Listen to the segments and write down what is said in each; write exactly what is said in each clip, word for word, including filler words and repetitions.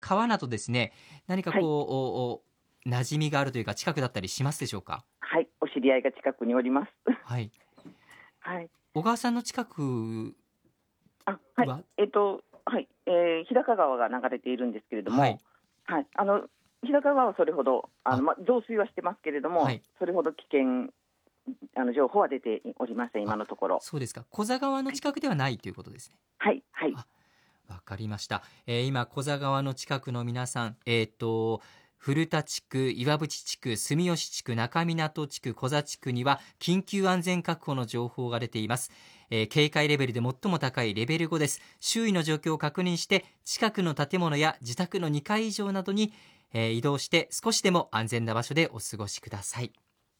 川などですね、何かこう、 はい、 おお馴染みがあるというか近くだったりしますでしょうか？ はい、お知り合いが近くにおります。 はい。 はい。 小川さんの近くあ、はい。 は、 えっと、はい、えー、日高川が流れているんですけれどはい。 も、はい、あの、日高川はそれほど、あの、 あ、 ま、増水はしてますけれども、 はい。 それほど危険、あの、情報は出ておりません、今あ、 のところ。 そうですか。古座川のはい、 近くではないということですね。 はい、はい、 あ、わかりました。えー今、古座川の近くの皆さん、えっと、古田地区、岩淵地区、住吉地区、中港地区、小座地区には緊急安全確保の情報が出ています。えー警戒レベルで最も高いレベルごです。周囲の状況を確認して、近くの建物や自宅のにかい以上などに、えー移動して少しでも安全な場所でお過ごしください。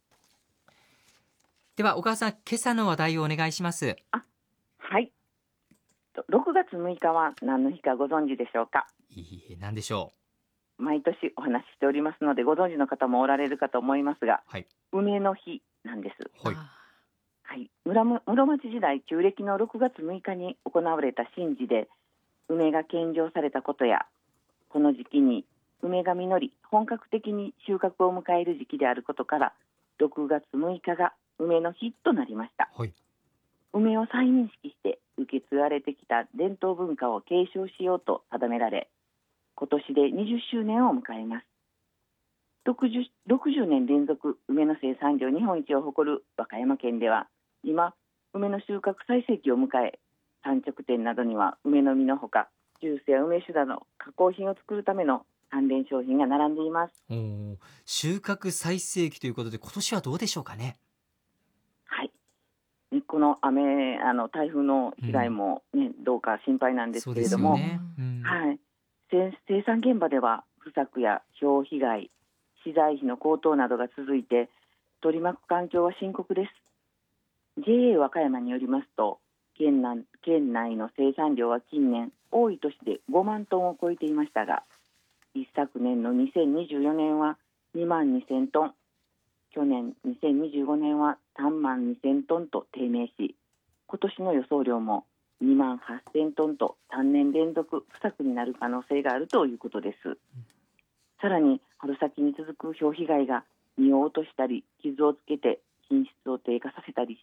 では、小川さん、今朝の話題をお願いします。 あ、はい。とろくがつむいかは何の日かご存知でしょうか。 いいえ、何でしょ毎年お話ししておりますので、ご存知の方もおられるかと思いますが、 う？はい。 梅の日なんです。 はい。 あはい、室も室町時代旧暦のろくがつむいかに行われた神事で梅が献上されたことや、この時期に梅が実り本格的に収穫を迎える時期であることから、ろくがつむいかが梅の日となりました。 はい。 梅を再認識して受け継がれてきた伝統文化を継承しようと定められ、今年でにじゅっしゅうねんを迎えます。ろくじゅう、ろくじゅうねん連続梅の生産量日本一を誇る和歌山県では、今梅の収穫最盛期を迎え、産直店などには梅の実のほかジュースや梅酒などの加工品を作るための関連商品が並んでいます。 おー、収穫最盛期ということで、今年はどうでしょうかね？ はい、ね、この雨あの台風の被害も、ね、どうか心配なんですそうでけれども、 すよね。うん。 はい、生生産現場では不作やひ被害、資材費の高騰などが続いて、取り巻く環境は深刻です。 ジェーエー 和歌山によりますと、県内県内の生産量は近年多い年でごまんトンを超えていましたが、一昨年のにせんにじゅうよねんはにまんにせんトン、去年にせんにじゅうごねんはさんまんにせんトンと低迷し、今年の予想量もにまんはっせんトンとさんねん連続不作になる可能性があるということです。さらに春先に続くひ被害が実を落としたり傷をつけて品質を低下させたりして、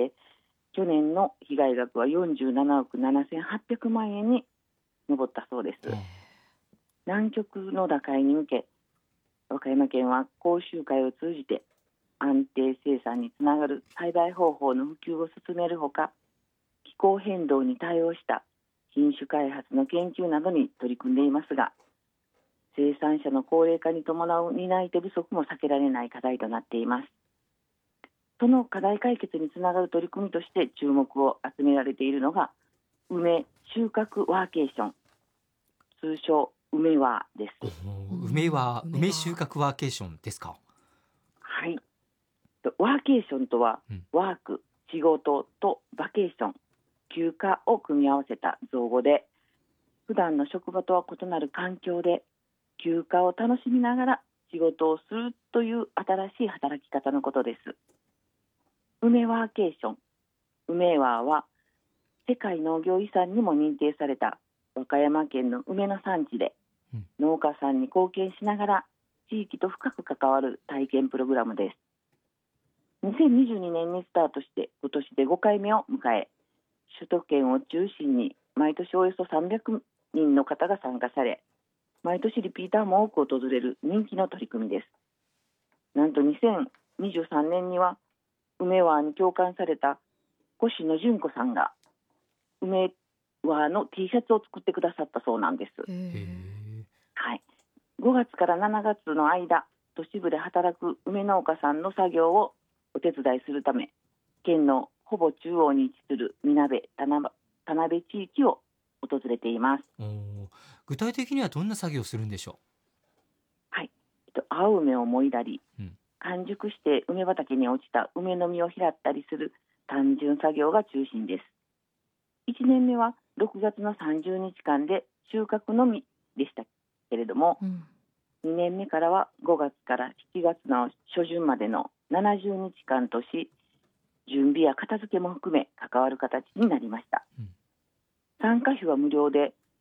去年の被害額はよんじゅうななおくななせんはっぴゃくまんえんに上ったそうです。南極の打開に向け、和歌山県は講習会を通じて安定生産につながる栽培方法の普及を進めるほか、気候変動に対応した品種開発の研究などに取り組んでいますが、生産者の高齢化に伴う担い手不足も避けられない課題となっています。その課題解決につながる取り組みとして注目を集められているのが梅収穫ワーケーション、通称梅ワーです。 梅はうん梅収穫ワーケーションですか？ はい、ワーケーションとは、 うん、 ワーク仕事とバケーション休暇を組み合わせた造語で、普段の職場とは異なる環境で休暇を楽しみながら仕事をするという新しい働き方のことです。梅ワーケーション、梅ワーは世界農業遺産にも認定された和歌山県の梅の産地で、 うん、 農家さんに貢献しながら地域と深く関わる体験プログラムです。にせんにじゅうにねんにスタートして今年でごかいめを迎え、首都圏を中心に毎年およそさんびゃくにんの方が参加され、毎年リピーターも多く訪れる人気の取り組みです。なんとにせんにじゅうさんねんには梅ワーに共感された越野純子さんが梅ワーの T シャツを作ってくださったそうなんです。 へへえ。 はい、ごがつからしちがつの間、都市部で働く梅農家さんの作業をお手伝いするため、県のほぼ中央に位置するみなべ田辺田辺地域を訪れています。 おー、具体的にはどんな作業をするんでしょはい、えっと、青梅をもいだり、 う？うん、 完熟して梅畑に落ちた梅の実を拾ったりする単純作業が中心です。いちねんめはろくがつのさんじゅうにちかんで収穫のみでしたけれども、 うん。 にねんめからはごがつからしちがつの初旬までのななじゅうにちかんとし、準備や片付けも含め関わる形になりました。 うん、 参加費は無料で、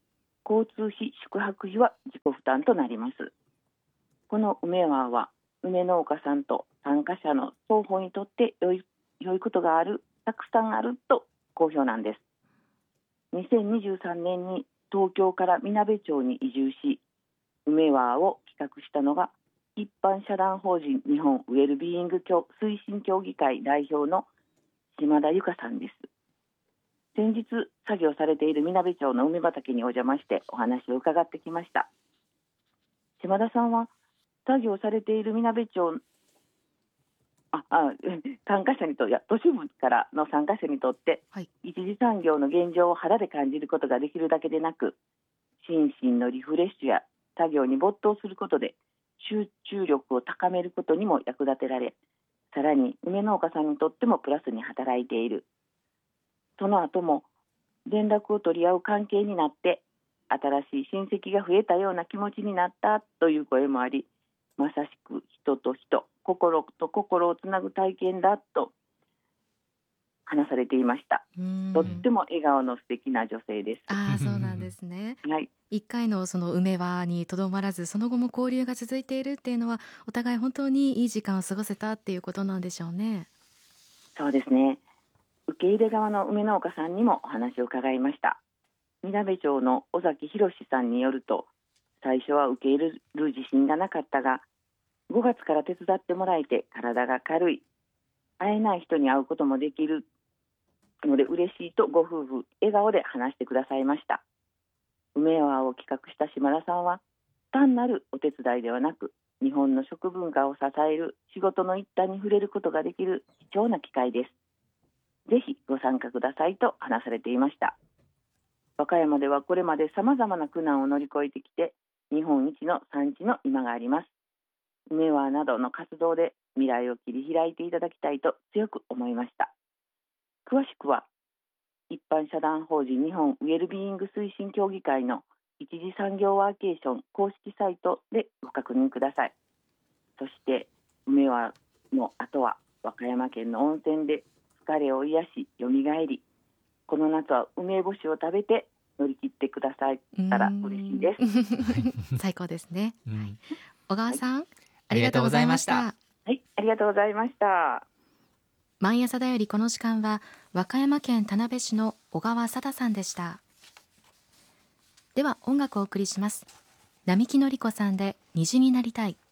交通費宿泊費は自己負担となります。この梅和は梅農家さんと参加者の双方にとって良い、良いことがある、たくさんあると好評なんです。にせんにじゅうさんねんに東京からみなべ町に移住し、梅和を企画したのが一般社団法人日本ウェルビーイング推進協議会代表の島田由香さんです。先日作業されているみなべ町の梅畑にお邪魔してお話を伺ってきました。島田さんは作業されているみなべ町ああ参加者にといや都市部からの参加者にとって、はい、一次産業の現状を肌で感じることができるだけでなく、心身のリフレッシュや作業に没頭することで集中力を高めることにも役立てられ、さらに梅農家さんにとってもプラスに働いている。その後も連絡を取り合う関係になって新しい親戚が増えたような気持ちになったという声もあり、まさしく人と人、心と心をつなぐ体験だと話されていました。とっても笑顔の素敵な女性です。 ああ、そうなんですね。 はい、 いっかいのその梅和にとどまらず、その後も交流が続いているっていうのは、お互い本当にいい時間を過ごせたっていうことなんでしょうね。 そうですね。受け入れ側の梅農家さんにもお話を伺いました。みなべ町の尾崎博さんによると、最初は受け入れる自信がなかったが、ごがつから手伝ってもらえて体が軽い、会えない人に会うこともできるので嬉しいとご夫婦笑顔で話してくださいました。梅和を企画した島田さんは、単なるお手伝いではなく、日本の食文化を支える仕事の一端に触れることができる貴重な機会です。ぜひご参加くださいと話されていました。和歌山ではこれまでさまざまな苦難を乗り越えてきて、日本一の産地の今があります。梅和などの活動で未来を切り開いていただきたいと強く思いました。詳しくは一般社団法人日本ウェルビーイング推進協議会の一次産業ワーケーション公式サイトでご確認ください。そして梅和の後は和歌山県の温泉で疲れを癒しよみがえり、この夏は梅干しを食べて乗り切ってくださったら嬉しいです。 最高ですね。はい、小川さん、はい、 ありがとうございました。 はい、ありがとうございました。 毎朝だよりこの時間は和歌山県田辺市の小川貞さんでした。では音楽をお送りします。並木のり子さんで虹になりたい。